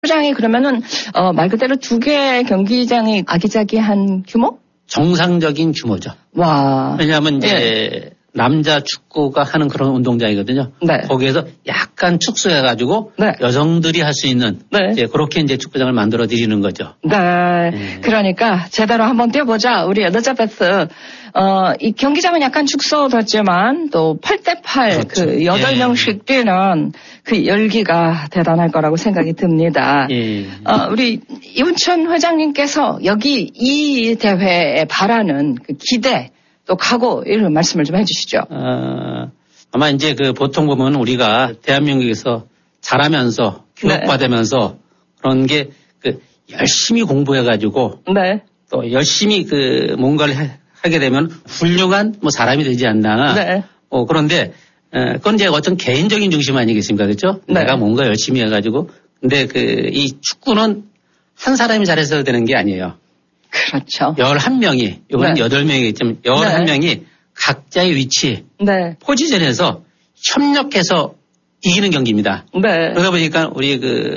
축구장이 그러면은 말 그대로 두 개의 경기장이 아기자기한 규모? 정상적인 규모죠. 와. 왜냐하면 이제 남자 축구가 하는 그런 운동장이거든요. 네. 거기에서 약간 축소해가지고 네. 여성들이 할 수 있는 네. 이제 그렇게 이제 축구장을 만들어 드리는 거죠. 네. 그러니까 제대로 한번 뛰어보자. 우리 엘리자베스. 이 경기장은 약간 축소됐지만 또 8대8 그렇죠. 그 8명씩 뛰는 그 열기가 대단할 거라고 생각이 듭니다. 우리 이운천 회장님께서 여기 이 대회에 바라는 그 기대 또 각오 이런 말씀을 좀 해주시죠. 아마 이제 그 보통 보면 우리가 대한민국에서 자라면서 교육받으면서 그런 게 그 열심히 공부해가지고 네. 또 열심히 그 뭔가를 하게 되면 훌륭한 뭐 사람이 되지 않나. 네. 그런데 그건 이제 어떤 개인적인 중심 아니겠습니까, 그렇죠? 네. 내가 뭔가 열심히 해가지고 근데 이 축구는 한 사람이 잘해서 되는 게 아니에요. 그렇죠. 11명이, 이건 네. 8명이겠지만 11명이 각자의 위치, 네. 포지션에서 협력해서 이기는 경기입니다. 네. 그러다 보니까 우리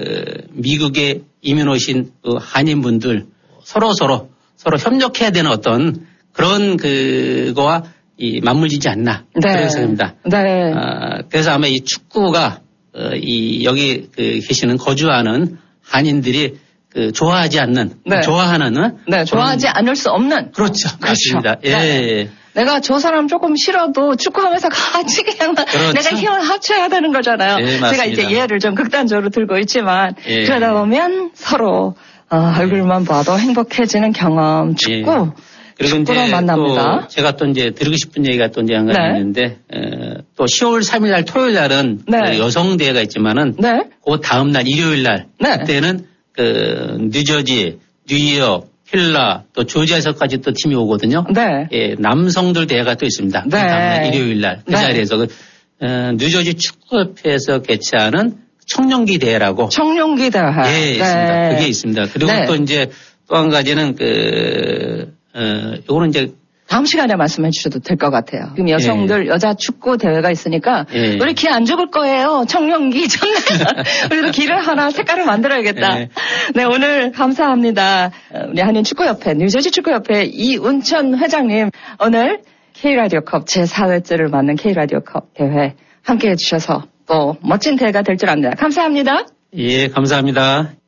미국에 이민 오신 한인분들 서로 협력해야 되는 어떤 그런 그거와 맞물리지 않나. 네. 그런 생각입니다. 네. 그래서 아마 이 축구가 여기 계시는 거주하는 한인들이 좋아하지 않는, 네. 좋아하는. 네, 좋아하지 않을 수 없는. 그렇죠. 맞습니다. 예. 네. 내가 저 사람 조금 싫어도 축구하면서 같이 그냥 그렇죠. 내가 힘을 합쳐야 되는 거잖아요. 예, 맞습니다. 제가 이제 예를 좀 극단적으로 들고 있지만 예. 그러다 보면 서로 얼굴만 봐도 행복해지는 경험, 축구. 예. 그리고 축구로 이제 만납니다. 또 제가 또 이제 드리고 싶은 얘기가 또 이제 한 가지 네. 있는데 또 10월 3일 날 토요일 날은 네. 그 여성 대회가 있지만은 네. 그 다음 날 일요일 날 네. 그때는 뉴저지, 뉴욕, 필라 또 조지아에서까지 또 팀이 오거든요. 네. 예, 남성들 대회가 또 있습니다. 네. 그 다음 날 일요일 날 그 네. 자리에서 뉴저지 축구협회에서 개최하는 청룡기 대회라고 청룡기 대회. 예, 있습니다. 그게 있습니다. 그리고 네. 또 이제 또 한 가지는 요거는 이제 다음 시간에 말씀해 주셔도 될 것 같아요. 지금 여성들 여자 축구 대회가 있으니까 우리 기 안 죽을 거예요. 청룡기 전날 우리도 기를 하나 색깔을 만들어야겠다. 네, 오늘 감사합니다. 우리 한인 축구협회 뉴저지 축구협회 이운천 회장님 오늘 K라디오컵 제4회째를 맞는 K라디오컵 대회 함께해 주셔서 또 멋진 대회가 될 줄 압니다. 감사합니다. 예, 감사합니다.